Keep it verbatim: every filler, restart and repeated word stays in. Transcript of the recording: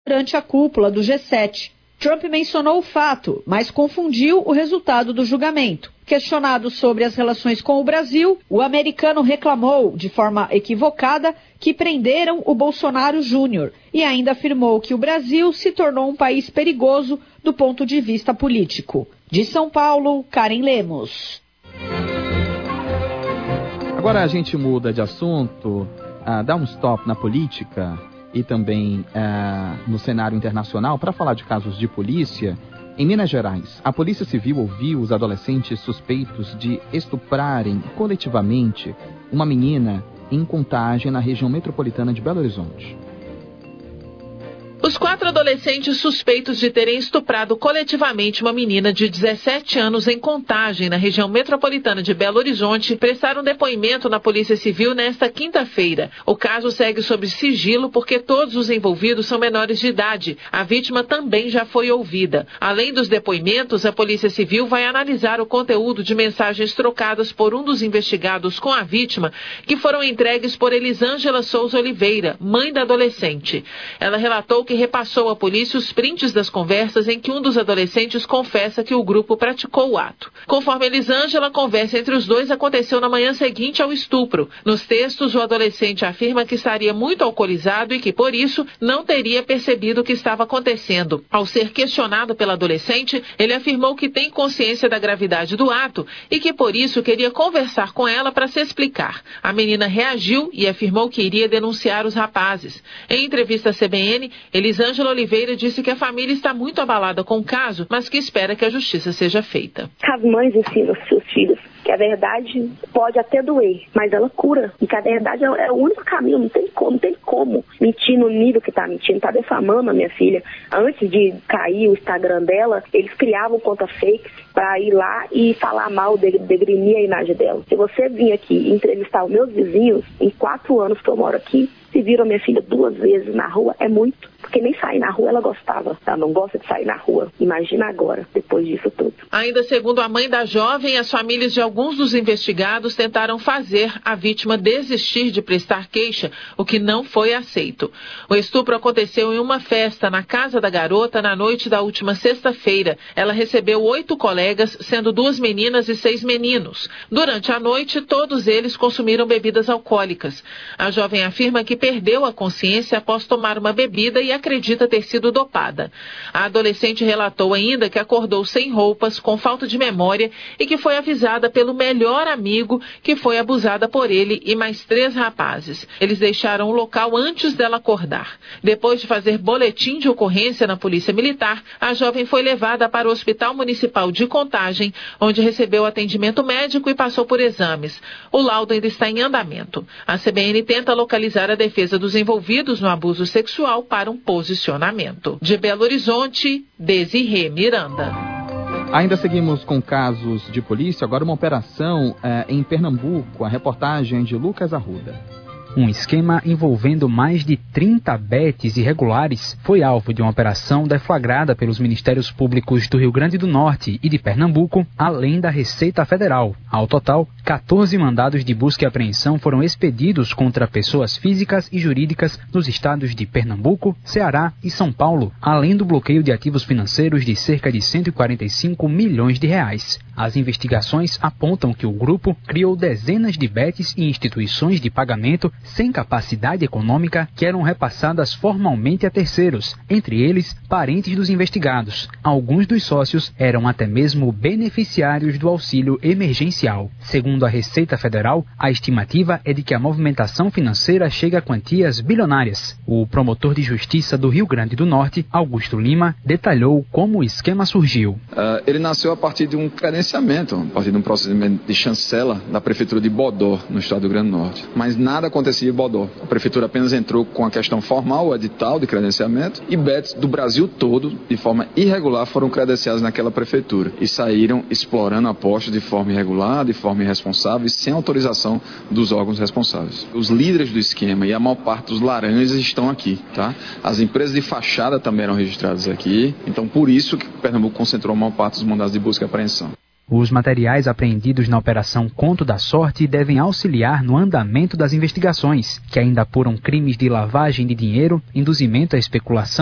durante a cúpula do G sete. Trump mencionou o fato, mas confundiu o resultado do julgamento. Questionado sobre as relações com o Brasil, o americano reclamou, de forma equivocada, que prenderam o Bolsonaro Júnior e ainda afirmou que o Brasil se tornou um país perigoso do ponto de vista político. De São Paulo, Karen Lemos. Agora a gente muda de assunto, uh, dá um stop na política e também uh, no cenário internacional para falar de casos de polícia. Em Minas Gerais, a Polícia Civil ouviu os adolescentes suspeitos de estuprarem coletivamente uma menina em Contagem, na região metropolitana de Belo Horizonte. Os quatro adolescentes suspeitos de terem estuprado coletivamente uma menina de dezessete anos em Contagem, na região metropolitana de Belo Horizonte, prestaram depoimento na Polícia Civil nesta quinta-feira. O caso segue sob sigilo porque todos os envolvidos são menores de idade. A vítima também já foi ouvida. Além dos depoimentos, a Polícia Civil vai analisar o conteúdo de mensagens trocadas por um dos investigados com a vítima, que foram entregues por Elisângela Souza Oliveira, mãe da adolescente. Ela relatou que que repassou à polícia os prints das conversas em que um dos adolescentes confessa que o grupo praticou o ato. Conforme Elisângela, a conversa entre os dois aconteceu na manhã seguinte ao estupro. Nos textos, o adolescente afirma que estaria muito alcoolizado e que, por isso, não teria percebido o que estava acontecendo. Ao ser questionado pela adolescente, ele afirmou que tem consciência da gravidade do ato e que, por isso, queria conversar com ela para se explicar. A menina reagiu e afirmou que iria denunciar os rapazes. Em entrevista à C B N, Elisângela Oliveira disse que a família está muito abalada com o caso, mas que espera que a justiça seja feita. As mães ensinam os seus filhos que a verdade pode até doer, mas ela cura. E que a verdade é o único caminho, não tem como, não tem como mentir no nível que está mentindo, está defamando a minha filha. Antes de cair o Instagram dela, eles criavam conta fake para ir lá e falar mal, degrenir a imagem dela. Se você vir aqui entrevistar os meus vizinhos, em quatro anos que eu moro aqui, se viram minha filha duas vezes na rua, é muito. Porque nem sair na rua ela gostava. Ela não gosta de sair na rua. Imagina agora, depois disso tudo. Ainda segundo a mãe da jovem, as famílias de alguns dos investigados tentaram fazer a vítima desistir de prestar queixa, o que não foi aceito. O estupro aconteceu em uma festa na casa da garota na noite da última sexta-feira. Ela recebeu oito colegas, sendo duas meninas e seis meninos. Durante a noite, todos eles consumiram bebidas alcoólicas. A jovem afirma que perdeu a consciência após tomar uma bebida e acredita ter sido dopada. A adolescente relatou ainda que acordou sem roupas, com falta de memória e que foi avisada pelo melhor amigo que foi abusada por ele e mais três rapazes. Eles deixaram o local antes dela acordar. Depois de fazer boletim de ocorrência na Polícia Militar, a jovem foi levada para o Hospital Municipal de Contagem, onde recebeu atendimento médico e passou por exames. O laudo ainda está em andamento. A C B N tenta localizar a defesa dos envolvidos no abuso sexual para um posicionamento. De Belo Horizonte, Desirê Miranda. Ainda seguimos com casos de polícia, agora uma operação eh, em Pernambuco, a reportagem de Lucas Arruda. Um esquema envolvendo mais de trinta betes irregulares foi alvo de uma operação deflagrada pelos Ministérios Públicos do Rio Grande do Norte e de Pernambuco, além da Receita Federal. Ao total, quatorze mandados de busca e apreensão foram expedidos contra pessoas físicas e jurídicas nos estados de Pernambuco, Ceará e São Paulo, além do bloqueio de ativos financeiros de cerca de cento e quarenta e cinco milhões de reais. As investigações apontam que o grupo criou dezenas de betes e instituições de pagamento sem capacidade econômica que eram repassadas formalmente a terceiros, entre eles parentes dos investigados. Alguns dos sócios eram até mesmo beneficiários do auxílio emergencial. Segundo a Receita Federal, a estimativa é de que a movimentação financeira chega a quantias bilionárias. O promotor de justiça do Rio Grande do Norte, Augusto Lima, detalhou como o esquema surgiu. Uh, ele nasceu a partir de um credenciamento, a partir de um procedimento de chancela da Prefeitura de Bodó, no estado do Rio Grande do Norte. Mas nada acontecia em Bodó. A Prefeitura apenas entrou com a questão formal, o edital de credenciamento, e betes do Brasil todo, de forma irregular, foram credenciados naquela Prefeitura e saíram explorando apostas de forma irregular, de forma irresponsável e sem autorização dos órgãos responsáveis. Os líderes do esquema e a maior parte dos laranjas estão aqui, tá? As empresas de fachada também eram registradas aqui, então por isso que Pernambuco concentrou a maior parte dos mandados de busca e apreensão. Os materiais apreendidos na Operação Conto da Sorte devem auxiliar no andamento das investigações, que ainda apuram crimes de lavagem de dinheiro, induzimento à especulação